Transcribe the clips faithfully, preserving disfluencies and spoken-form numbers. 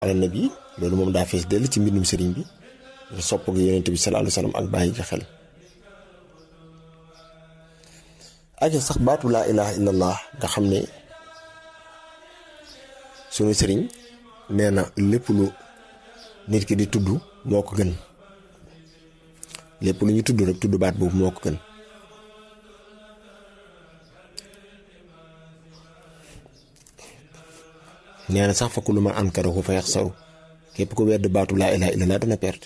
ala nabi loolu moom daa fees dell ci mbindum sëriñ bi sopp gi yonent bi sallallahu alayhi wasallam ak bàyyi gi xel ak sax baatu laa ilaha illallah nga xam ne sunu sëriñ nee na lépp lu nit ki di tudd moo ko gën lépp lu ñu tudd rek tudd baat boobu moo ko gën nee na sax fa kullu man ankarahu fa yaxsaru képp ko wedd baatu laa ilaha illallah dana perte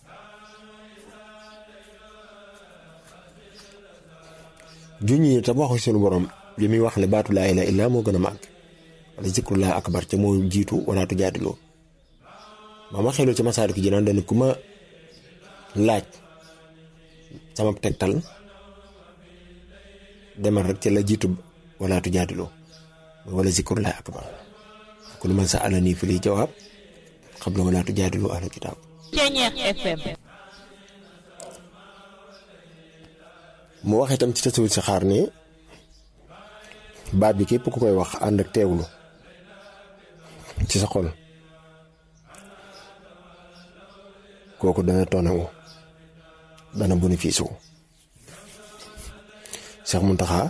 juñi tam waxu sunu borom bi muy wax ne baatu laa ilaha illallah moo gën a màgg wala zikrullah akbar ca moo jiitu wala tujaadiloo ba ma xeloo ci Masaalikul Jinaan dana ku ma laaj sama tegtal demal rek ca la jiitu wala tujaadiloo wala zikrullah akbar kullu man sa'alanii fil jawaab qabla wala tujaadiluu ahlal kitaab. Ceeñeex F M. mu wax itam ci tasawut si xaar ne baat bi képp ku koy wax ànd ak teewlu ci sa xol kooku dana tonewu dana bénéfice wu. Cheikh Mountakha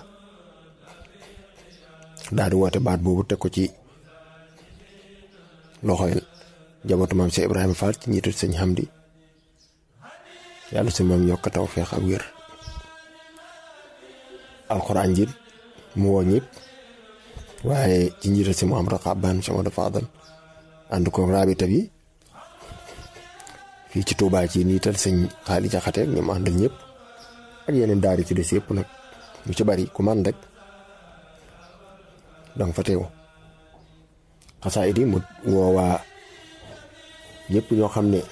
daal di woote baat boobu teg ko ci loxoy njabootu maam Cheikh Ibrahima Fall ci njiitu sëñ Hamdi yàlla si moom yokk taw feex ak wér. alxuraan ji mu woo ñëpp waaye ci njiital si Mouhamadou Xabbaan si Mouhamadou Fadal ànd ko raabita bi fii ci Touba ci niital sëñ Xaali Jaxate ñu mu àndal ñëpp ak yeneen daari ci des yëpp nag ñu ci bari ku man rek danga fa teew xasaayid yi mu woowaa ñëpp ñoo xam ne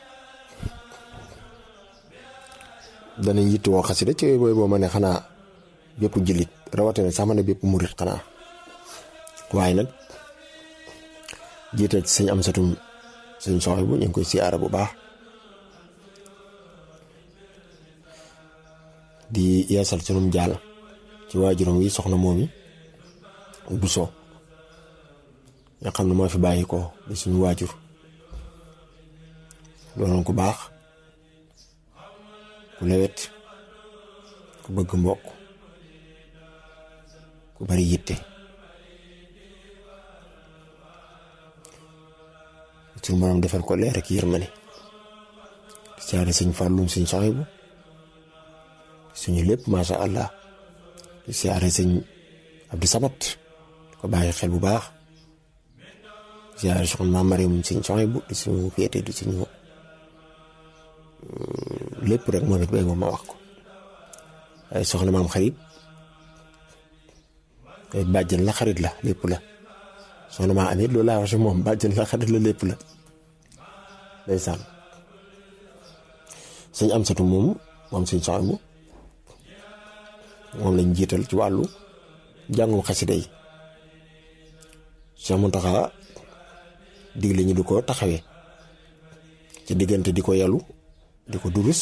danañ yitt woo xasida ci booy boo ma ne xanaa bépp jullit rawatina sax ma ne bépp murit xanaa waaye nag jiital ci sëñ am satum sëñ soxi bu ñu ngi koy siyaara bu baax di yeesal sunum jaal ci waajuram wi soxna moomi bu so nga xam ne moo fi bàyyi ko di suñu waajur loolu ku baax ku lewet ku bëgg mbokk ku bari yitte suñu borom defal ko leer ak yërmande di siyaare sëñ Fàllum sëñ Soxibu suñu lépp masha Allah di siyaare sëñ Abdou Samat di ko bàyyi xel bu baax di siyaare soxna Maam Mariam sëñ Soxibu di suñu féete di suñu lépp rek moom it bay moom ma wax ko ay soxna maam xarit ay bàjjen la xarit la lépp la soxna maa amit loolu laa wax si moom bàjjen la xarit la lépp la ndeysaan sëñ am satu moom moom sëñ Soxibu moom lañ jiital ci wàllu jàngum xasida yi Cheikh Mountakha digle ñu di ko taxawee ci diggante di ko yàllu di ko durus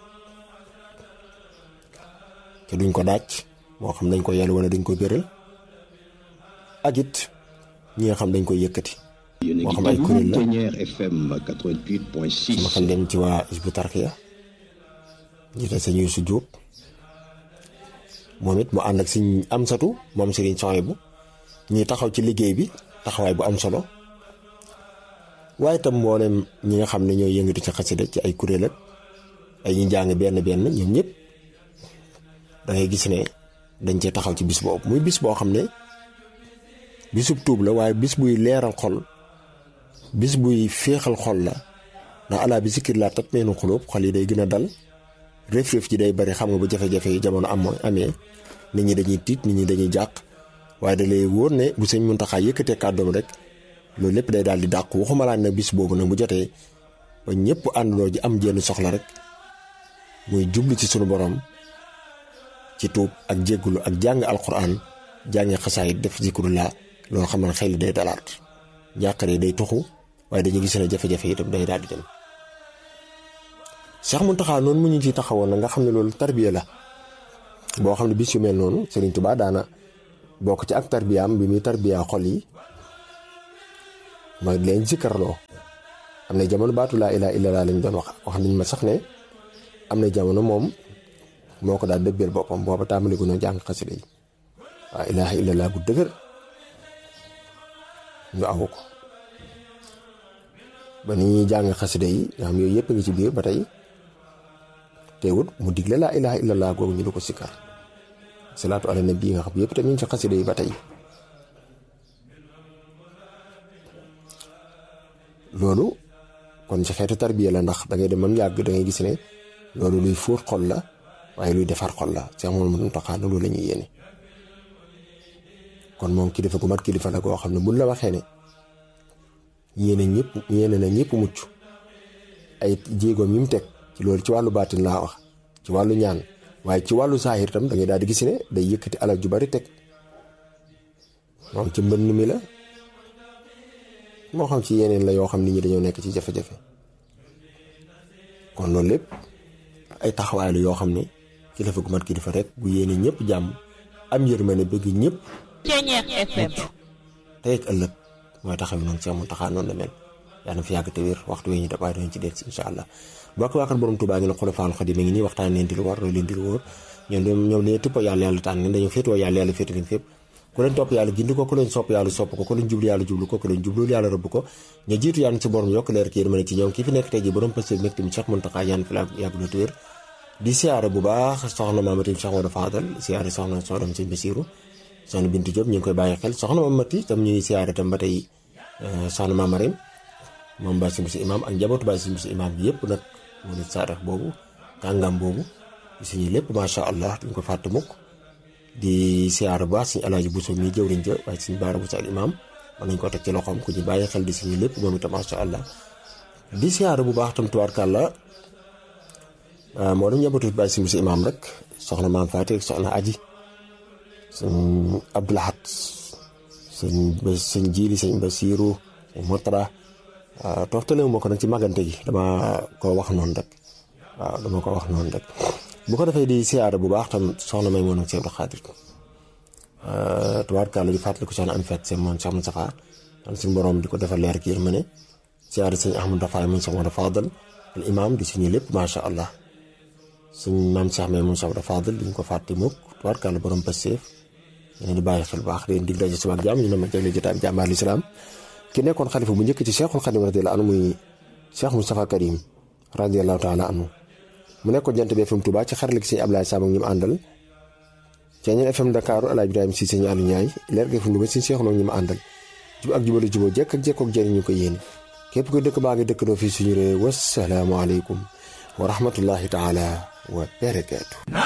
te duñ ko daaj moo xam dañ ko yàllu wala dañ ko béral ak it ñi nga xam dañ koy yëkkati moo xam ay kuréel la sama xam dem ci waa Hizbut Tarqiyyah jiital sa ñuy su jóob moom it mu ànd ak siñ am satu moom Serigne Soxibu ñuy taxaw ci liggéey bi taxawaay bu am solo waaye itam mboolem ñi nga xam ne ñooy yëngatu ci xasida ci ay kuréel ak ay ñu jàng benn benn ñoom ñëpp da ngay gis ne dañ cee taxaw ci bis boobu muy bis boo xam ne bisub tuub la waaye bis buy leeral xol bis buy féexal xol la ndax alaa bi zikri laa tatma'innul quluub xol yi day gën a dal réef-réef ji day bari xam nga bu jafe-jafe yi jamono am amee nit ñi dañuy tiit nit ñi dañuy jàq waaye da lay wóor ne bu sëñ Muntaxa yëkkatee kàddoom rek loolu lépp day daal di dàq waxuma laa ne bis boobu nag bu jotee ba ñëpp àndandoo ji am jenn soxla rek muy jublu ci sunu borom ci tuub ak jéggulu ak jàng alquran jàngi xasaayit def zikrullah loolu xam ne xel day dalaat njàqare day tuxu waaye dañu gis ne jafe-jafe yi itam day daal di dem Cheikh Mountakha noonu mu ñu ci taxawoon na nga xam ne loolu tarbiya la boo xam ne bis yu mel noonu Serigne Touba daana bokk ci ak tarbiyaam bi muy tarbiya xol yi mooy leen zikkarloo. am na jamono baatu laa ilaaha illallaah lañ doon wax wax nañ ma sax ne am na jamono moom moo ko daal dëbbeel boppam booba tàmbali gu noo jàng xasida yi waaw ilaaha illallaah bu dëgër ñu awu ko ba ni ñuy jàng xasida yi nga xam yooyu yëpp ngi ci biir ba tey teewut mu digle laa ilaaha illallaah googu ñu du ko sikkar salaatu ala nabi nga xam yëpp tamit ci xasida yi ba tey loolu kon ci xeetu tarbiya la ndax da ngay dem ba mu yàgg da ngay gis ne loolu luy fóot xol la waaye luy defar xol la Seex Muhamadu Muntaxaa loolu la ñuy yéene kon moom kilifa gu mat kilifa la goo xam ne buñ la waxee ne yéene ñëpp yéene na ñëpp mucc ay jéegoom yi mu teg ci loolu ci wàllu baatin laa wax ci wàllu ñaan waaye ci wàllu saahir tam da ngay daal di gis ne day yëkkati alal ju bari teg moom ci mbënn mi la moo xam ci yeneen la yoo xam nit ñi dañoo nekk ci jafe-jafe kon loolu lépp ay taxawaay la yoo xam ne kilifa gu mat kilifa rek bu yéene ñëpp jàmm am yërmande bëgg ñëpp tey ak ëllëg mooy taxaw noonu Seex Muntaxaa noonu la mel yaa na fi yàgg te wér waxtu wee ñu def waaye dañu ci dellusi incha allah mbokk waa Kër Borom Touba ngi ne Xulafaa'ul Xadiim ngi nii waxtaan leen di lu war leen di lu wóor ñoom ñoom ne tëpp yàlla yàlla tànn leen dañoo féetoo yàlla yàlla féete leen fépp ku leen topp yàlla gindi ko ku leen sopp yàlla sopp ko ku leen jublu yàlla jublu ko ku leen jublul yàlla rëbb ko ña jiitu yàlla ci borom yokk leer ki yéen mën a ci ñoom kii fi nekk tey ji borom pëstéef nekk tamit Seex Muntaxaa yaan fi la yàgg na te wér di siyaare bu baax soxna Maamati Seex Moodu Faadal siyaare soxna soxna Sëñ Basiiru soxna Bintu Jóob ñu ngi koy bàyyi xel soxna Maamati tam ñu ngi siyaare tam ba tey soxna Maamarim moom Baay Sëñ Basi imaam ak njabootu Baay Sëñ Basi imaam bi yëpp nag mu nit saadax boobu kàngam boobu di suñu lépp macha allah duñ ko fàtte mukk di siyaare bu baax suñu alaaji Buso mi jëwriñ ja waaye suñu baara Buso al imaam mën nañ ko teg ci loxoom ku ñu bàyyi xel di suñu lépp moom itam macha allah di siyaare bu baax tam tubaarkàlla moo dem njabootu Baay Sëñ Basi imaam rek soxna maam Faati soxna aji sëñ Abdulahat sëñ sëñ Jiili sëñ Basiiru sëñ Motara toftalewu ma ko nag ci magante gi dama ko wax noonu rek waaw dama ko wax noonu rek bu ko defee di siyaare bu baax tam soxna may moon ak Seex Abdu Xaadir tubaarkàlla di fàttali ko soxna am fekk seen moom Seex Mustafaa tan suñu borom di ko defal leer ki yërmande siyaare sëñ Ahmadu Dafaay moom Seex Moodu Faadal al imaam di suñu lépp macha allah suñ maam Seex may moom Seex Moodu Faadal di ñu ko fàtte mukk tubaarkàlla borom pëstéef ñu di bàyyi xel baax leen dig daje suba ak jàmm ñu ne ma jagle jotaay bi jàmbaar lislaam ki nekkoon xalifa bu njëkk ci Seexul Xadiim radiyallaahu anhu muy Cheikh Moustapha Karim radiyallaahu taala anhu mu nekkoon Jant bi F M Touba ci xarale gi sëñ Ablaye Sam ak ñi mu àndal ci ñeen F M Dakar El Hadj Ibrahima Cissé ñu ànd ñaay leer gi F M Louga sëñ Cheikh Lo ñi mu àndal jub ak jubali juboo jekk ak jekkook jëriñ ñu ko yéene képp ko dëkk baa ngi dëkkandoo fii suñu réew wassalaamu aleykum wa rahmatullahi taala wa barakaatu